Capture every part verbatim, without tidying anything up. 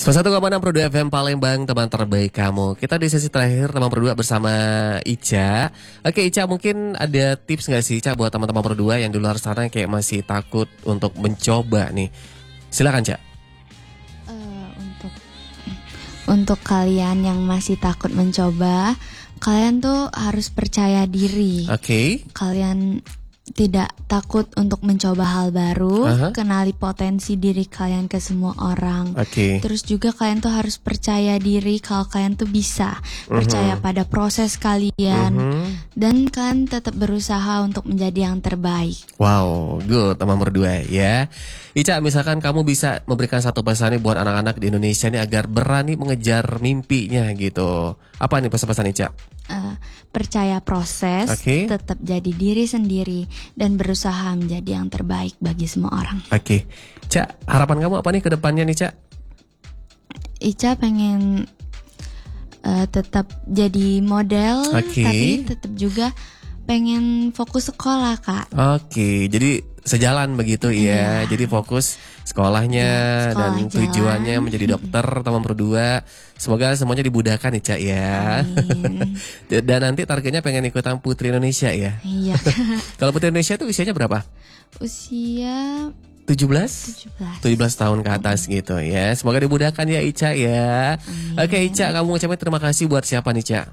seratus satu koma enam Pro dua F M Palembang, teman terbaik kamu. Kita di sesi terakhir teman Pro dua bersama Ica. Oke Ica, mungkin ada tips gak sih Ica buat teman-teman Pro dua yang di luar sana yang kayak masih takut untuk mencoba nih? Silakan Ica. Uh, untuk untuk kalian yang masih takut mencoba, kalian tuh harus percaya diri. Oke. Okay. Kalian tidak takut untuk mencoba hal baru, uh-huh. kenali potensi diri kalian ke semua orang. Okay. Terus juga kalian tuh harus percaya diri kalau kalian tuh bisa, uh-huh. percaya pada proses kalian, uh-huh. dan kalian tetap berusaha untuk menjadi yang terbaik. Wow, good teman berdua ya. Ica, misalkan kamu bisa memberikan satu pesan nih buat anak-anak di Indonesia nih agar berani mengejar mimpinya gitu. Apa nih pesan-pesan Ica? Uh, percaya proses, okay. tetap jadi diri sendiri dan berusaha menjadi yang terbaik bagi semua orang. Oke, okay. Cak, harapan kamu apa nih ke depannya nih Cak? Ica pengen uh, tetap jadi model, okay. tapi tetap juga pengen fokus sekolah Kak. Oke, okay. Jadi sejalan begitu ya. Iya. Jadi fokus sekolahnya ya, sekolah dan jalan. Tujuannya menjadi dokter teman berdua. Semoga semuanya dimudahkan nih Cak ya. Amin. Dan nanti targetnya pengen ikutan Putri Indonesia ya. Iya. Kalau Putri Indonesia tuh usianya berapa? Usia tujuh belas? tujuh belas tahun ke atas gitu ya. Semoga dimudahkan ya Ica ya. Amin. Oke Ica, kamu ucapin terima kasih buat siapa nih Cak?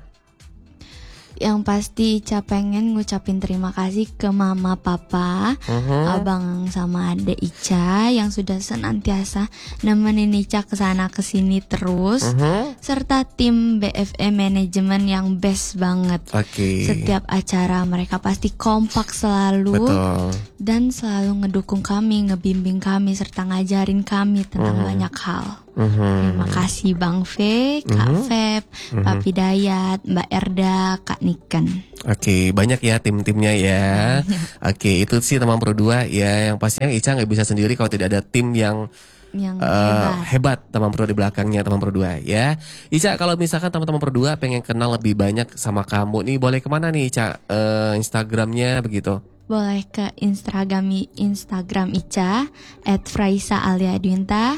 Yang pasti Ica pengen ngucapin terima kasih ke mama papa, uh-huh. abang sama adek Ica yang sudah senantiasa nemenin Ica kesana kesini terus, uh-huh. serta tim B F M manajemen yang best banget. Okay. Setiap acara mereka pasti kompak selalu. Betul. Dan selalu ngedukung kami, ngebimbing kami serta ngajarin kami tentang uh-huh. banyak hal. Uh-huh. Terima kasih Bang V, Kak uh-huh. Feb, uh-huh. Papi Dayat, Mbak Erda, Kak Niken. Oke, okay, banyak ya tim-timnya ya. Oke, okay, itu sih teman Pro dua ya. Yang pastinya Ica nggak bisa sendiri kalau tidak ada tim yang yang uh, hebat. hebat teman Pro di belakangnya teman Pro dua ya. Ica, kalau misalkan teman-teman Pro dua pengen kenal lebih banyak sama kamu nih, boleh kemana nih Ica? Uh, Instagramnya begitu? Boleh ke Instagram Instagram Ica at fraisa alia dwinta.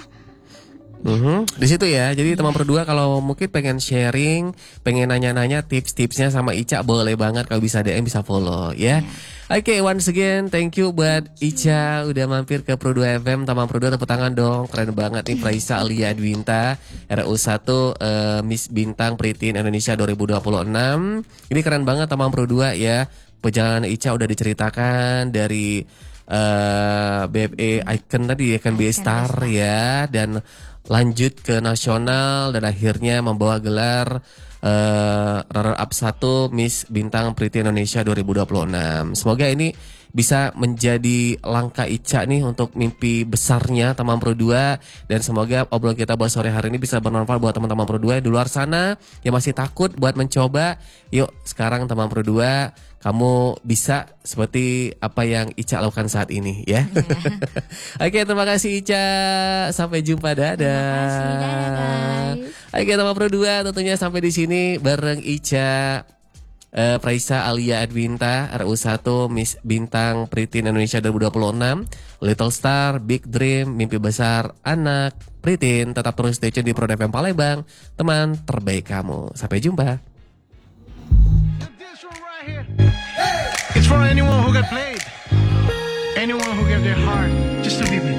Mm-hmm. Di situ ya. Jadi yeah. teman berdua kalau mungkin pengen sharing, pengen nanya-nanya tips-tipsnya sama Ica, boleh banget. Kalau bisa D M bisa follow ya. Yeah. Oke, okay, once again thank you buat Ica udah mampir ke Pro dua F M. Teman Pro dua tepuk tangan dong. Keren banget nih Fraisa Alia Dwinta R U satu uh, Miss Bintang Pritin Indonesia dua ribu dua puluh enam. Ini keren banget teman Pro dua ya. Perjalanan Ica udah diceritakan dari uh, B F E Icon tadi ya kan, B F E Star ya, dan lanjut ke nasional dan akhirnya membawa gelar uh, runner up satu Miss Bintang Pretty Indonesia dua ribu dua puluh enam. Semoga ini bisa menjadi langkah Ica nih untuk mimpi besarnya teman Pro dua, dan semoga obrolan kita buat sore hari ini bisa bermanfaat buat teman-teman Pro dua di luar sana yang masih takut buat mencoba. Yuk sekarang teman Pro dua, kamu bisa seperti apa yang Ica lakukan saat ini ya. Yeah. Oke, terima kasih Ica. Sampai jumpa, dadah. Terima kasih, dadah guys. Oke teman Pro dua, tentunya sampai di sini bareng Ica, uh, Fraisa Alia Adwinta R U satu Miss Bintang Pritin Indonesia dua ribu dua puluh enam. Little Star, Big Dream, mimpi besar anak Pritin. Tetap terus stay tune di Pro dua F M Palembang, teman terbaik kamu. Sampai jumpa. It's for anyone who got played, anyone who gave their heart just to be